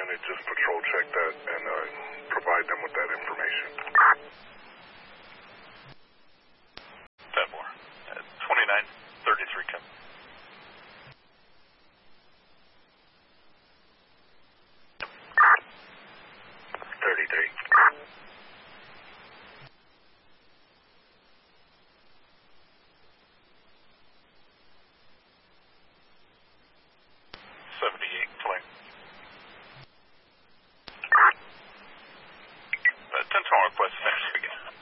and it just patrol check that and provide them